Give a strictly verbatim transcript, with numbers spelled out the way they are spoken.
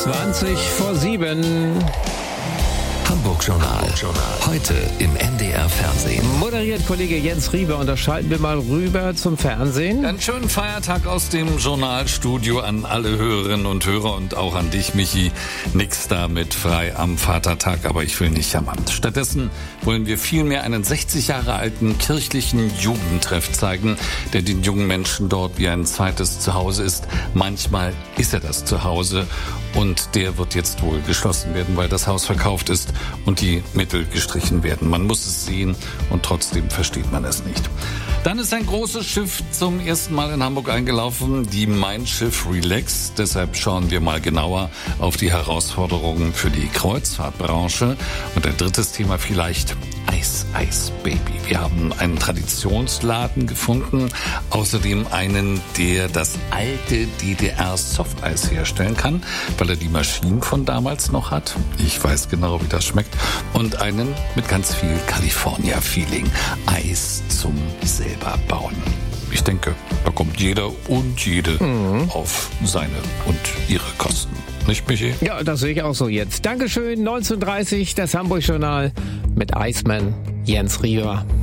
zwanzig vor sieben. Hamburg Journal. Heute im N D R Fernsehen. Moderiert Kollege Jens Rieber und da schalten wir mal rüber zum Fernsehen. Einen schönen Feiertag aus dem Journalstudio an alle Hörerinnen und Hörer und auch an dich, Michi. Nix da mit frei am Vatertag, aber ich will nicht jammern. Stattdessen wollen wir vielmehr einen sechzig Jahre alten kirchlichen Jugendtreff zeigen, der den jungen Menschen dort wie ein zweites Zuhause ist. Manchmal ist er das Zuhause und der wird jetzt wohl geschlossen werden, weil das Haus verkauft ist und die Mittel gestrichen werden. Man muss es sehen und trotzdem versteht man es nicht. Dann ist ein großes Schiff zum ersten Mal in Hamburg eingelaufen, die Mein Schiff Relax. Deshalb schauen wir mal genauer auf die Herausforderungen für die Kreuzfahrtbranche. Und ein drittes Thema vielleicht Eis, Eis, Baby. Wir haben einen Traditionsladen gefunden, außerdem einen, der das alte D D R-Softeis herstellen kann, weil er die Maschinen von damals noch hat. Ich weiß genau, wie das schmeckt. Und einen mit ganz viel California-Feeling. Eis zum selber bauen. Ich denke, da kommt jeder und jede mhm. auf seine und ihre Kosten. Nicht, Michi? Ja, das sehe ich auch so jetzt. Dankeschön, neunzehn Uhr dreißig, das Hamburg Journal mit Iceman Jens Rieber.